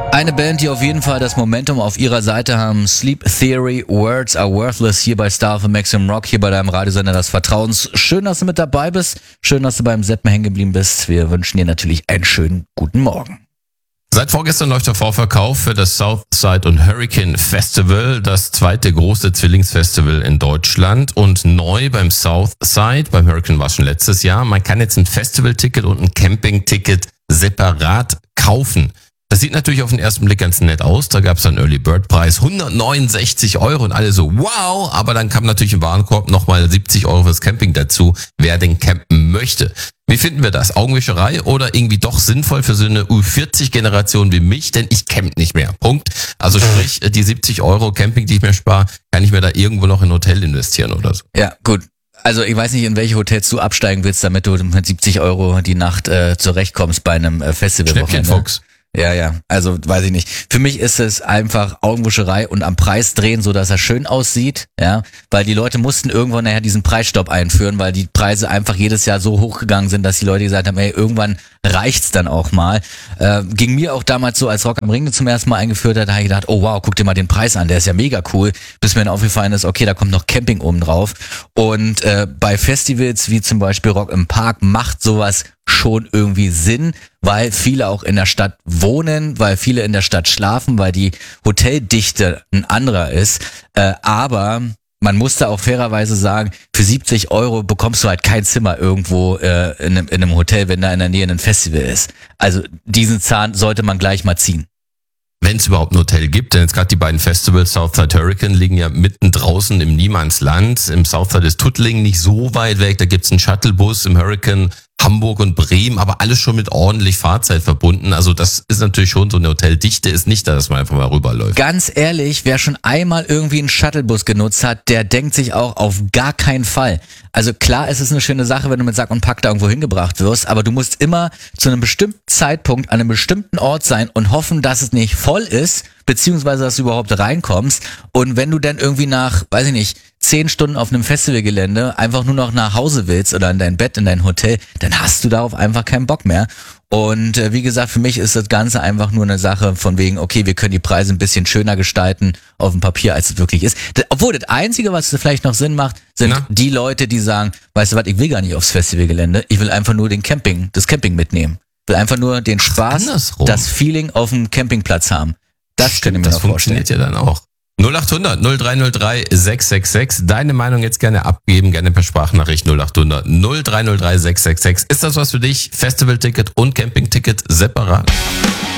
Eine Band, die auf jeden Fall das Momentum auf ihrer Seite haben. Sleep Theory, Words Are Worthless, hier bei Star FM Maximum Rock, hier bei deinem Radiosender des Vertrauens. Schön, dass du mit dabei bist. Schön, dass du beim Seppen hängen geblieben bist. Wir wünschen dir natürlich einen schönen guten Morgen. Seit vorgestern läuft der Vorverkauf für das Southside und Hurricane Festival, das zweite große Zwillingsfestival in Deutschland. Und neu beim Southside, beim Hurricane war es schon letztes Jahr, man kann jetzt ein Festivalticket und ein Campingticket separat kaufen. Das sieht natürlich auf den ersten Blick ganz nett aus. Da gab es einen Early Bird Preis, 169 € und alle so, wow. Aber dann kam natürlich im Warenkorb nochmal 70 € fürs Camping dazu, wer denn campen möchte. Wie finden wir das? Augenwischerei oder irgendwie doch sinnvoll für so eine U40-Generation wie mich? Denn ich camp nicht mehr. Punkt. Also sprich, die 70 € Camping, die ich mir spare, kann ich mir da irgendwo noch in ein Hotel investieren oder so. Ja, gut. Also ich weiß nicht, in welche Hotels du absteigen willst, damit du mit 70 € die Nacht zurechtkommst bei einem Festivalwochenende. Schnäppchenfuchs. Ja, also weiß ich nicht. Für mich ist es einfach Augenwischerei und am Preis drehen, so dass er schön aussieht, ja, weil die Leute mussten irgendwann nachher diesen Preisstopp einführen, weil die Preise einfach jedes Jahr so hochgegangen sind, dass die Leute gesagt haben, hey, irgendwann reicht's dann auch mal. Ging mir auch damals so, als Rock am Ring zum ersten Mal eingeführt hat, da habe ich gedacht, oh wow, guck dir mal den Preis an, der ist ja mega cool, bis mir dann aufgefallen ist, okay, da kommt noch Camping oben drauf. Und bei Festivals wie zum Beispiel Rock im Park macht sowas schon irgendwie Sinn, weil viele auch in der Stadt wohnen, weil viele in der Stadt schlafen, weil die Hoteldichte ein anderer ist. Aber man muss da auch fairerweise sagen, für 70 € bekommst du halt kein Zimmer irgendwo in einem Hotel, wenn da in der Nähe ein Festival ist. Also diesen Zahn sollte man gleich mal ziehen. Wenn es überhaupt ein Hotel gibt, denn jetzt gerade die beiden Festivals Southside Hurricane liegen ja mitten draußen im Niemandsland. Im Southside ist Tuttlingen nicht so weit weg, da gibt's einen Shuttlebus, im Hurricane Hamburg und Bremen, aber alles schon mit ordentlich Fahrzeit verbunden. Also das ist natürlich schon so eine Hoteldichte, ist nicht da, dass man einfach mal rüberläuft. Ganz ehrlich, wer schon einmal irgendwie einen Shuttlebus genutzt hat, der denkt sich auch auf gar keinen Fall. Also klar, es ist eine schöne Sache, wenn du mit Sack und Pack da irgendwo hingebracht wirst, aber du musst immer zu einem bestimmten Zeitpunkt an einem bestimmten Ort sein und hoffen, dass es nicht voll ist, beziehungsweise dass du überhaupt reinkommst. Und wenn du dann irgendwie nach, weiß ich nicht, 10 Stunden auf einem Festivalgelände einfach nur noch nach Hause willst oder in dein Bett, in dein Hotel, dann hast du darauf einfach keinen Bock mehr. Und wie gesagt, für mich ist das Ganze einfach nur eine Sache von wegen, okay, wir können die Preise ein bisschen schöner gestalten auf dem Papier, als es wirklich ist. Obwohl das Einzige, was vielleicht noch Sinn macht, sind die Leute, die sagen, weißt du was, ich will gar nicht aufs Festivalgelände, ich will einfach nur das Camping mitnehmen. Ich will einfach nur den Spaß, das Feeling auf dem Campingplatz haben. Das könnte ich mir noch vorstellen. Das funktioniert ja dann auch. 0800 0303 666. Deine Meinung jetzt gerne abgeben, gerne per Sprachnachricht 0800 0303 666. Ist das was für dich? Festivalticket und Campingticket separat?